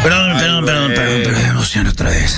Perdón, emoción otra vez.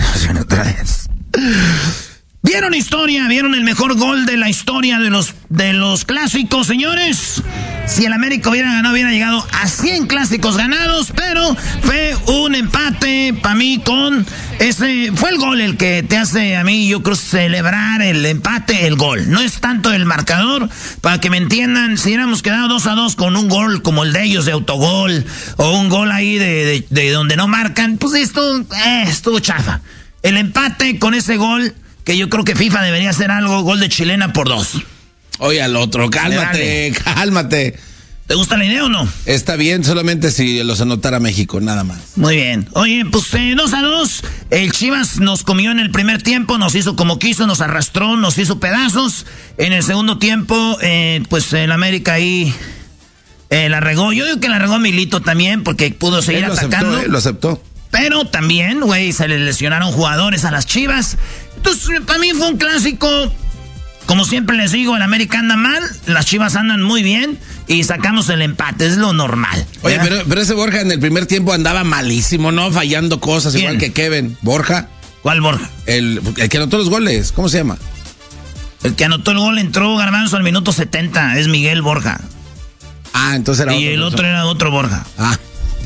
¿Vieron el mejor gol de la historia de los clásicos, señores? Si el América hubiera ganado, hubiera llegado a 100 clásicos ganados, pero fue un empate para mí con ese. Fue el gol el que te hace a mí, yo creo, celebrar el empate, el gol. No es tanto el marcador, para que me entiendan, si hubiéramos quedado 2-2 con un gol como el de ellos de autogol, o un gol ahí de donde no marcan, pues esto estuvo chafa. El empate con ese gol, que yo creo que FIFA debería hacer algo, gol de chilena por 2. Oye, al otro, cálmate. ¿Te gusta la idea o no? Está bien, solamente si los anotara México, nada más. Muy bien. Oye, pues 2-2. El Chivas nos comió en el primer tiempo, nos hizo como quiso, nos arrastró, nos hizo pedazos. En el segundo tiempo, pues el América ahí la regó. Yo digo que la regó Milito también, porque pudo seguir atacando. Lo aceptó. Pero también, güey, se le lesionaron jugadores a las Chivas. Entonces, para mí fue un clásico. Como siempre les digo, el América anda mal, las Chivas andan muy bien y sacamos el empate, es lo normal. Oye, pero ese Borja en el primer tiempo andaba malísimo, ¿no? Fallando cosas. ¿Quién? Igual que Kevin. ¿Borja? ¿Cuál Borja? El que anotó los goles, ¿cómo se llama? El que anotó el gol entró Garbanzo al minuto 70, es Miguel Borja. Ah, entonces era otro. Y el otro era otro Borja. Ah.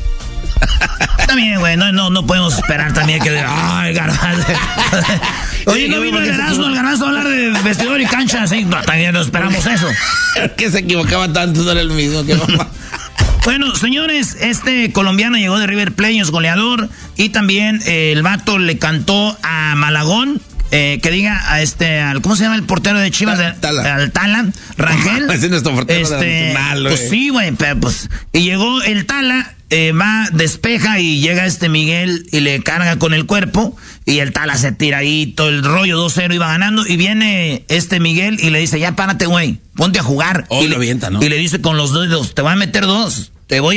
También, güey, no podemos esperar también que... Ay, Garbanzo. Oye, no vino el Garbanzo a hablar de vestidor y cancha, sí, no, también no esperamos eso. Que se equivocaba tanto, no era el mismo que mamá. Bueno, señores, este colombiano llegó de River Plate, es goleador, y también el vato le cantó a Malagón, que diga a ¿cómo se llama el portero de Chivas? Al Tala, Rangel. Es nuestro portero nacional, pues sí, güey, pues, y llegó el Tala, va, despeja y llega Miguel y le carga con el cuerpo y el Tala se tira ahí, todo el rollo 2-0 iba ganando y viene Miguel y le dice, ya párate, güey, ponte a jugar. Y lo avienta, ¿no? Y le dice con los dedos, te voy a meter 2,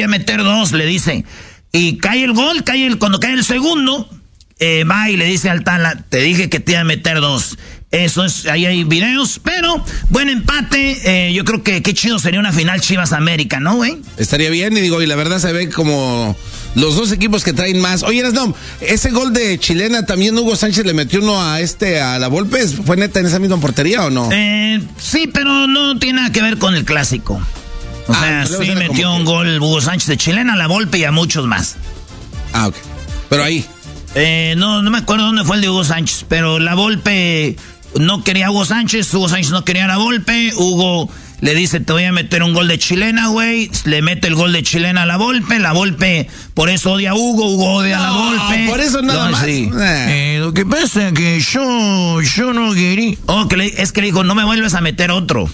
le dice. Y cae el gol, cuando cae el segundo, va y le dice al Tala, te dije que te iba a meter 2. Eso es, ahí hay videos, pero buen empate. Yo creo que qué chido sería una final Chivas América, ¿no, güey? Estaría bien, y la verdad se ve como los dos equipos que traen más. Oye, Erasno, ese gol de chilena también Hugo Sánchez le metió uno a la Volpe. ¿Fue neta en esa misma portería o no? Sí, pero no tiene nada que ver con el clásico. O sea, sí metió un gol Hugo Sánchez de chilena, a la Volpe y a muchos más. Ah, ok. Pero ahí. No me acuerdo dónde fue el de Hugo Sánchez, pero la Volpe no quería a Hugo Sánchez no quería a la Volpe, Hugo le dice, te voy a meter un gol de chilena, güey, le mete el gol de chilena a la Volpe por eso odia a Hugo odia a la Volpe. Por eso nada más. Sí. Lo que pasa es que yo no quería. Es que le dijo, no me vuelves a meter otro.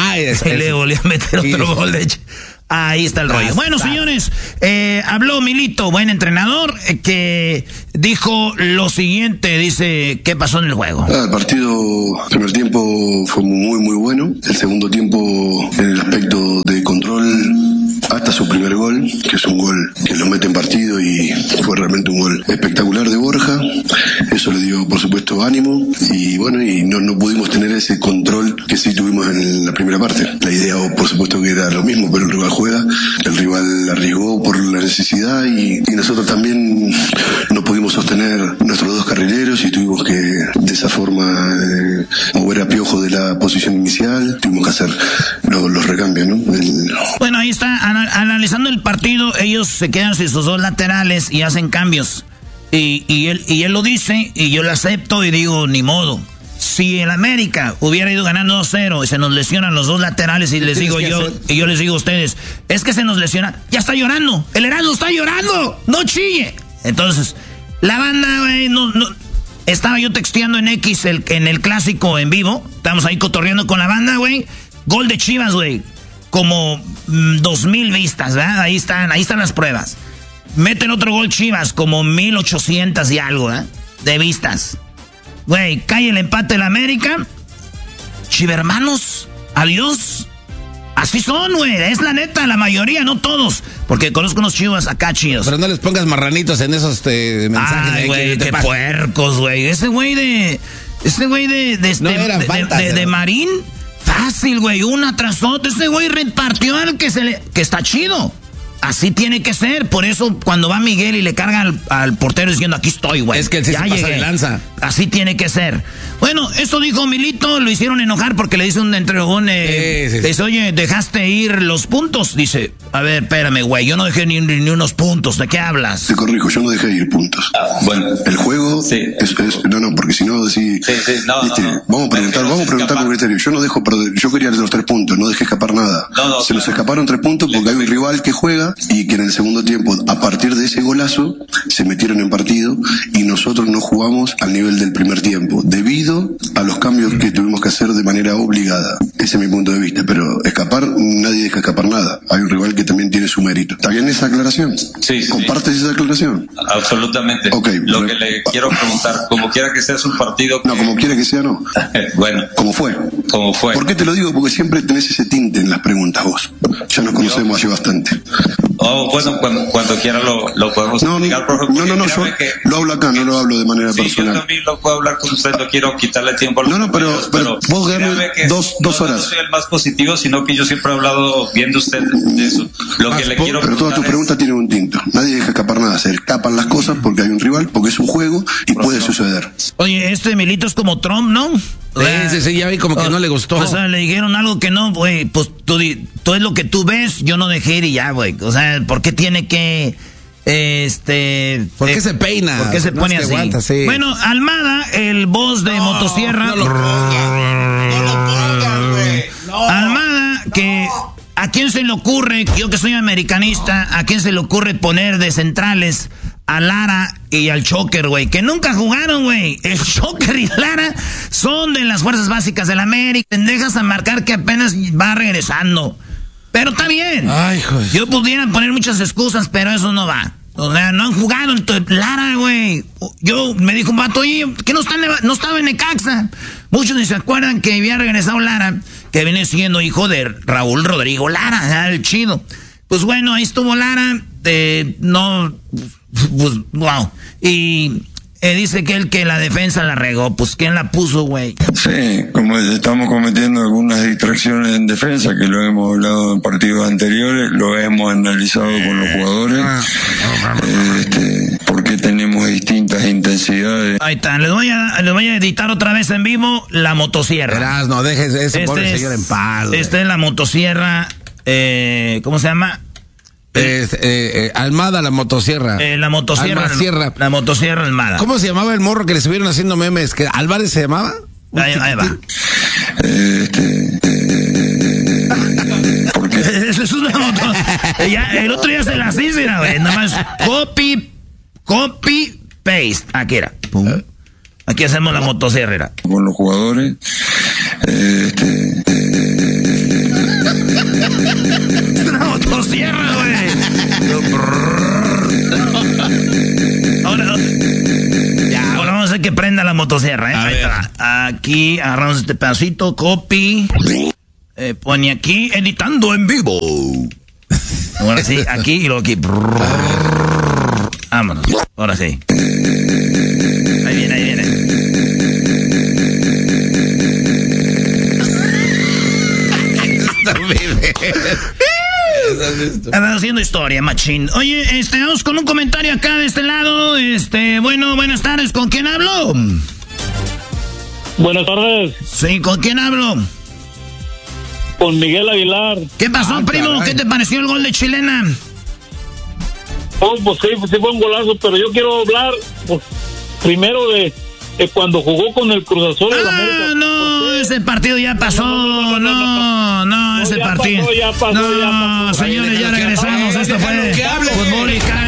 Le volvió a meter otro gol de ahí está el rollo. Bueno, señores, habló Milito, buen entrenador, que dijo lo siguiente, dice, ¿qué pasó en el juego? El primer tiempo fue muy, muy bueno. El segundo tiempo, en el aspecto de control, hasta su primer gol, que es un gol que lo mete en partido y fue realmente un gol espectacular de Borja. Eso le dio, por supuesto, ánimo y bueno, y no pudimos tener ese control que sí tuvimos en la primera parte. La idea, por supuesto, que era lo mismo, pero el rival juega, el rival arriesgó por la necesidad y nosotros también no pudimos sostener nuestros dos carrileros y tuvimos que de esa forma mover a Piojo de la posición inicial, tuvimos que hacer los recambios, ¿no? Bueno, ahí está, analizando el partido, ellos se quedan sin sus dos laterales y hacen cambios y él lo dice y yo lo acepto y digo, ni modo. Si el América hubiera ido ganando 2-0 y se nos lesionan los dos laterales y yo les digo a ustedes, es que se nos lesiona, ya está llorando, el Erasmo está llorando, no chille. Entonces, la banda, güey, no, estaba yo texteando en X en el clásico en vivo, estamos ahí cotorreando con la banda, güey, gol de Chivas, güey, como 2,000 vistas, ¿verdad? Ahí están las pruebas. Meten otro gol Chivas, como 1,800 y algo, ¿eh? De vistas. Güey, cae el empate de la América. Chivermanos, adiós. Así son, güey. Es la neta, la mayoría, no todos. Porque conozco unos chivas acá chidos. Pero no les pongas marranitos en esos mensajes. Ay, güey, qué puercos, güey. Ese güey de Marín, fácil, güey. Una tras otra. Ese güey repartió al que está chido. así tiene que ser. Por eso cuando va Miguel y le carga al portero diciendo, aquí estoy, güey. Es que él sí ya se pasa llegué. de lanza. Así tiene que ser. Bueno, eso dijo Milito, lo hicieron enojar porque le dice dice, oye, dejaste ir los puntos. Dice, a ver, espérame, güey, yo no dejé ni unos puntos. ¿De qué hablas? Te corrijo, yo no dejé ir puntos. Bueno. El juego sí. No, porque si no, sí, no. Vamos a preguntar con criterio. Yo no dejo perder, yo quería los 3 puntos, no dejé escapar nada. Se nos escaparon 3 puntos porque hay un rival que juega y que en el segundo tiempo, a partir de ese golazo, se metieron en partido y nosotros no jugamos al nivel del primer tiempo, debido a los cambios que tuvimos que hacer de manera obligada. Ese es mi punto de vista, pero nadie deja escapar nada. Hay un rival que también tiene su mérito. ¿Está bien esa aclaración? Sí. ¿Compartes esa aclaración? Absolutamente. Okay, Lo que le quiero preguntar, como quiera que sea, es un partido que... No, como quiera que sea, no. Bueno. ¿Cómo fue? ¿Por qué te lo digo? Porque siempre tenés ese tinte en las preguntas vos. Ya nos conocemos hace bastante. Bueno, cuando quiera lo podemos explicar, profe. No, yo lo hablo acá, no lo hablo de manera personal. Yo también lo puedo hablar con usted, no quiero quitarle tiempo a los compañeros, pero vos dame dos horas. No soy el más positivo, sino que yo siempre he hablado bien de usted de eso. Pero toda tu pregunta tiene un tinto. Nadie deja escapar nada, se escapan las cosas porque hay un rival, porque es un juego y puede suceder. Oye, Milito es como Trump, ¿no? Sí, ya vi como que no le gustó. O sea, le dijeron algo que no, güey, pues tú es lo que tú ves, yo no dejé ir y ya, güey. O sea, ¿por qué tiene que, ¿por qué se peina? ¿Por qué se pone así? Aguanta, sí. Bueno, Almada, el boss de Motosierra. No lo pongan, güey. Almada, que... ¿A quién se le ocurre, yo que soy americanista, a quién se le ocurre poner de centrales a Lara y al Choker, güey? Que nunca jugaron, güey. El Choker y Lara son de las fuerzas básicas del América. Dejas a marcar que apenas va regresando. Pero está bien. Ay, joder. Yo pudiera poner muchas excusas, pero eso no va. O sea, no han jugado. Entonces, Lara, güey. Me dijo un vato, oye, que no estaba en Necaxa. Muchos ni se acuerdan que había regresado Lara, que viene siendo hijo de Raúl Rodrigo Lara, el chido. Pues bueno, ahí estuvo Lara, wow. Y dice que la defensa la regó, pues ¿quién la puso, güey? Sí, como estamos cometiendo algunas distracciones en defensa, que lo hemos hablado en partidos anteriores, lo hemos analizado con los jugadores, porque tenemos distintas intensidades. Ahí está, les voy a editar otra vez en vivo la motosierra. Verás, no dejes ese pobre señor en paz. Esta es la motosierra, ¿cómo se llama? Almada, la motosierra. La motosierra. La motosierra Almada. ¿Cómo se llamaba el morro que le estuvieron haciendo memes? ¿Que Álvarez se llamaba? Ahí va. ¿Por qué? Es una moto. El otro día se las hice, güey. Nada más copy, paste. Aquí era. Pum. Aquí hacemos la motosierra. Con los jugadores. Una motosierra, güey. Ahora vamos a hacer que prenda la motosierra, ¿eh? Ahí está. Aquí agarramos este pedacito, copy. Pone aquí, editando en vivo. Ahora sí, aquí y luego aquí. Vámonos. Ahora sí. Ahí viene. Están haciendo historia, machín. Oye, vamos con un comentario acá de este lado. Bueno, buenas tardes. ¿Con quién hablo? Buenas tardes. Sí, ¿con quién hablo? Con Miguel Aguilar. ¿Qué pasó, primo? Caray. ¿Qué te pareció el gol de Chilena? Pues sí fue un golazo, pero yo quiero hablar primero de cuando jugó con el Cruz Azul de América. No, ese partido ya pasó. No, ese partido. Ya pasó. Señores, ya regresamos. Esto fue Fútbol y Calle.